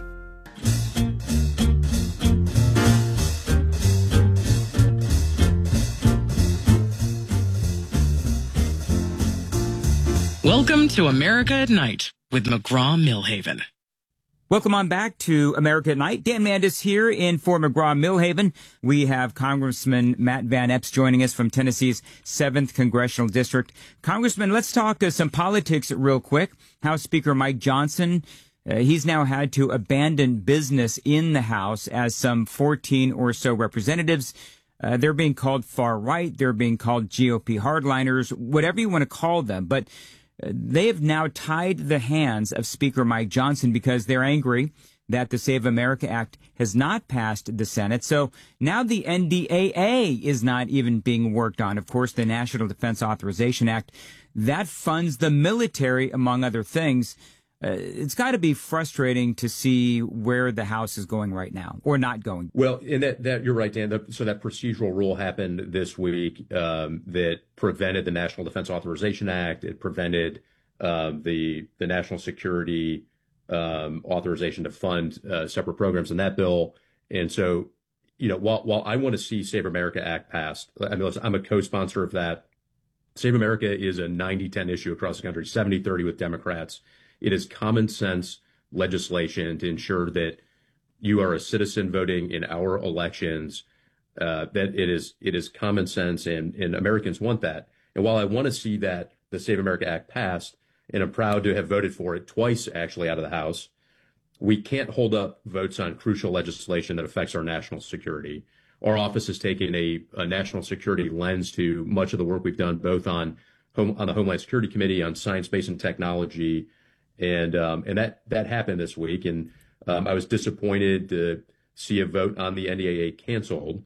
Welcome to America at Night with McGraw-Millhaven. Welcome on back to America at Night. Dan Mandis here in for McGraw-Millhaven. We have Congressman Matt Van Epps joining us from Tennessee's seventh Congressional District. Congressman, let's talk uh, some politics real quick. House Speaker Mike Johnson, uh, he's now had to abandon business in the House as some fourteen or so representatives, uh, they're being called far right, they're being called G O P hardliners, whatever you want to call them. But they have now tied the hands of Speaker Mike Johnson because they're angry that the Save America Act has not passed the Senate. So now the N D A A is not even being worked on. Of course, the National Defense Authorization Act, that funds the military, among other things. Uh, it's got to be frustrating to see where the House is going right now, or not going. Well, and that, that you're right, Dan. The, so that procedural rule happened this week um, that prevented the National Defense Authorization Act. It prevented uh, the the national security um, authorization to fund uh, separate programs in that bill. And so, you know, while while I want to see Save America Act passed, I mean, I'm a co-sponsor of that. Save America is a ninety ten issue across the country, seventy thirty with Democrats. It is common sense legislation to ensure that you are a citizen voting in our elections, uh, that it is it is common sense, and, and Americans want that. And while I want to see that the Save America Act passed, and I'm proud to have voted for it twice, actually, out of the House, we can't hold up votes on crucial legislation that affects our national security. Our office has taken a, a national security lens to much of the work we've done, both on home, on the Homeland Security Committee, on science, space, and technology. And um, and that, that happened this week. And um, I was disappointed to see a vote on the N D A A canceled.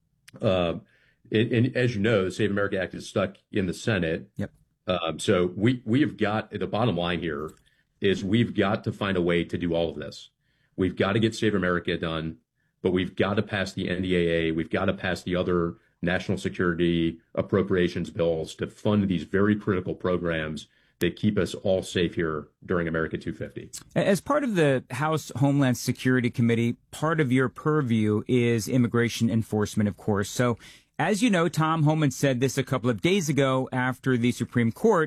Um, and, and as you know, the Save America Act is stuck in the Senate. Yep. Um, so we, we have got, the bottom line here is we've got to find a way to do all of this. We've got to get Save America done, but we've got to pass the N D A A. We've got to pass the other national security appropriations bills to fund these very critical programs that keep us all safe here during America two fifty. As part of the House Homeland Security Committee, part of your purview is immigration enforcement, of course. So, as you know, Tom Homan said this a couple of days ago after the Supreme Court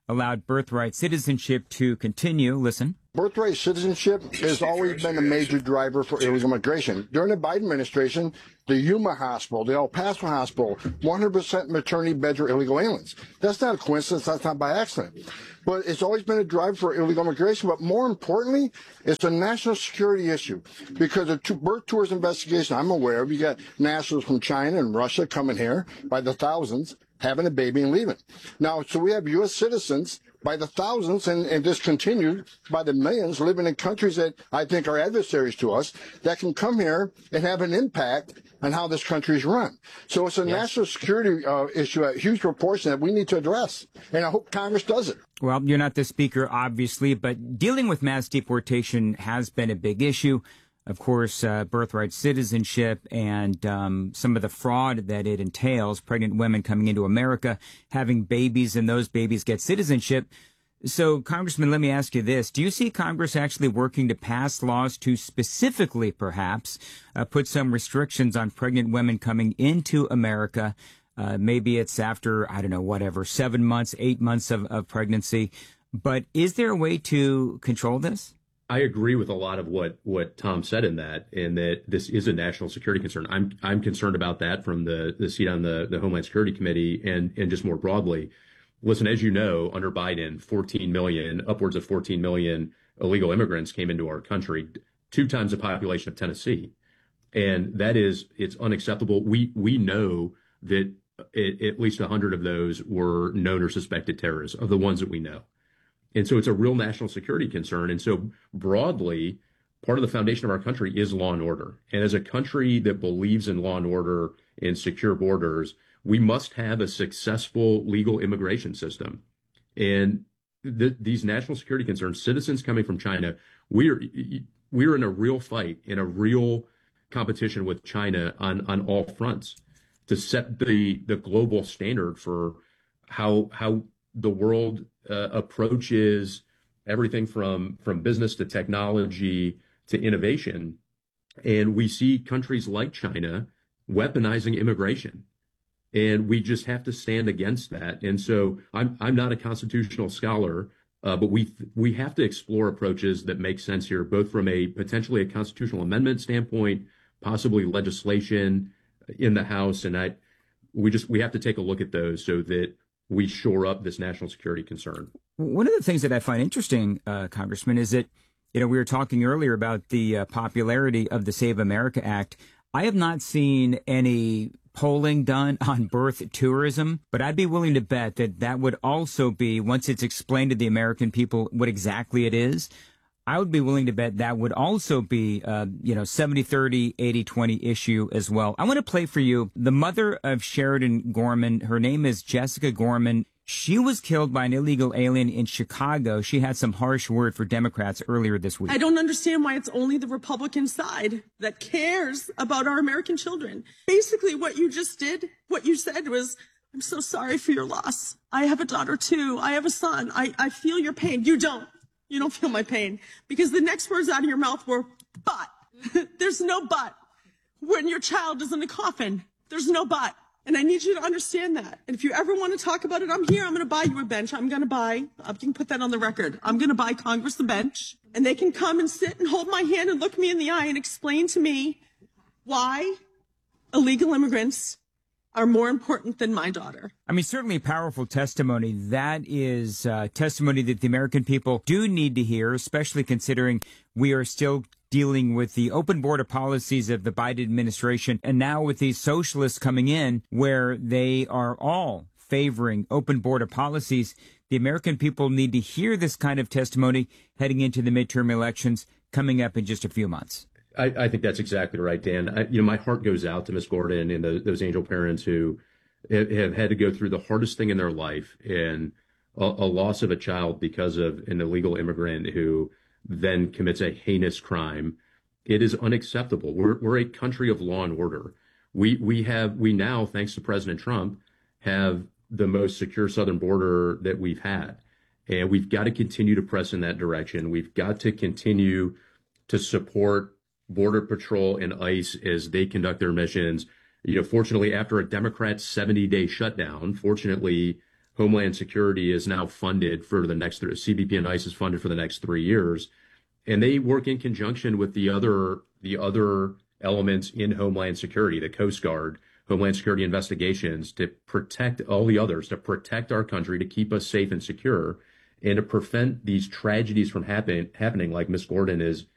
allowed birthright citizenship to continue. Listen. Birthright citizenship has always been a major driver for illegal immigration. During the Biden administration, the Yuma Hospital, the El Paso Hospital, one hundred percent maternity beds are illegal aliens. That's not a coincidence. That's not by accident. But it's always been a driver for illegal immigration. But more importantly, it's a national security issue. Because of two birth tours investigation I'm aware of, you got nationals from China and Russia coming here by the thousands, having a baby and leaving. Now, so we have U S citizens by the thousands and, and this continued by the millions living in countries that I think are adversaries to us that can come here and have an impact on how this country is run. So it's a yes. national security uh, issue, a huge proportion that we need to address. And I hope Congress does it. Well, you're not the speaker, obviously, but dealing with mass deportation has been a big issue. Of course, uh, birthright citizenship and um, some of the fraud that it entails, pregnant women coming into America, having babies, and those babies get citizenship. So, Congressman, let me ask you this. Do you see Congress actually working to pass laws to specifically, perhaps, uh, put some restrictions on pregnant women coming into America? Uh, maybe it's after, I don't know, whatever, seven months, eight months of, of pregnancy. But is there a way to control this? I agree with a lot of what, what Tom said in that, and that this is a national security concern. I'm I'm concerned about that from the, the seat on the, the Homeland Security Committee and, and just more broadly. Listen, as you know, under Biden, fourteen million, upwards of fourteen million illegal immigrants came into our country, two times the population of Tennessee. And that is, it's unacceptable. We we know that it, at least one hundred of those were known or suspected terrorists, of the ones that we know. And so it's a real national security concern. And so broadly, part of the foundation of our country is law and order. And as a country that believes in law and order and secure borders, we must have a successful legal immigration system. And th- these national security concerns, citizens coming from China, we're we're in a real fight, in a real competition with China on, on all fronts to set the, the global standard for how how the world uh, approaches everything from, from business to technology to innovation. And we see countries like China weaponizing immigration. And we just have to stand against that. And so I'm I'm not a constitutional scholar, uh, but we we have to explore approaches that make sense here, both from a potentially a constitutional amendment standpoint, possibly legislation in the House. And I we just we have to take a look at those so that we shore up this national security concern. One of the things that I find interesting, uh, Congressman, is that, you know, we were talking earlier about the uh, popularity of the Save America Act. I have not seen any polling done on birth tourism, but I'd be willing to bet that that would also be, once it's explained to the American people what exactly it is, I would be willing to bet that would also be, uh, you know, seventy thirty, eighty twenty issue as well. I want to play for you the mother of Sheridan Gorman. Her name is Jessica Gorman. She was killed by an illegal alien in Chicago. She had some harsh word for Democrats earlier this week. I don't understand why it's only the Republican side that cares about our American children. Basically, what you just did, what you said was, I'm so sorry for your loss. I have a daughter too. I have a son. I, I feel your pain. You don't. You don't feel my pain. Because the next words out of your mouth were, but. There's no but. When your child is in a coffin, there's no but. And I need you to understand that. And if you ever want to talk about it, I'm here. I'm going to buy you a bench. I'm going to buy, uh, you can put that on the record. I'm going to buy Congress a bench. And they can come and sit and hold my hand and look me in the eye and explain to me why illegal immigrants are more important than my daughter. I mean, certainly powerful testimony. That is uh, testimony that the American people do need to hear, especially considering we are still dealing with the open border policies of the Biden administration, and now with these socialists coming in where they are all favoring open border policies. The American people need to hear this kind of testimony heading into the midterm elections coming up in just a few months. I, I think that's exactly right, Dan. I, you know, my heart goes out to Miss Gordon and the, those angel parents who have, have had to go through the hardest thing in their life, and a, a loss of a child because of an illegal immigrant who then commits a heinous crime. It is unacceptable. We're we're a country of law and order. We we have we now, thanks to President Trump, have the most secure southern border that we've had, and we've got to continue to press in that direction. We've got to continue to support Border Patrol and ICE as they conduct their missions. You know, fortunately, after a Democrat seventy-day shutdown, fortunately, Homeland Security is now funded for the next, C B P and ICE is funded for the next three years. And they work in conjunction with the other, the other elements in Homeland Security, the Coast Guard, Homeland Security investigations, to protect all the others, to protect our country, to keep us safe and secure, and to prevent these tragedies from happen, happening like Miss Gordon is